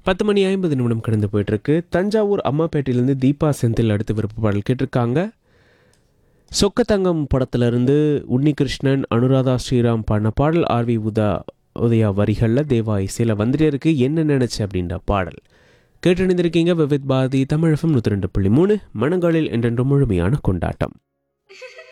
10:50 கடந்து போயிட்டுருக்கு. தஞ்சாவூர் அம்மாப்பேட்டையிலேருந்து தீபா செந்தில் அடுத்த விருப்ப பாடல் கேட்டிருக்காங்க. சொக்கத்தங்கம் படத்திலிருந்து உன்னிகிருஷ்ணன் அனுராதா ஸ்ரீராம் பாடின பாடல் ஆர்வி உதயா வரிகளில் தேவா இசையில் வந்துட்டே இருக்கு. என்ன நினச்ச அப்படின்ற பாடல் கேட்டணிந்திருக்கீங்க. விவித் பாரதி தமிழ் FM 102.3 மனங்களில் என்றென்றும் முழுமையான கொண்டாட்டம்.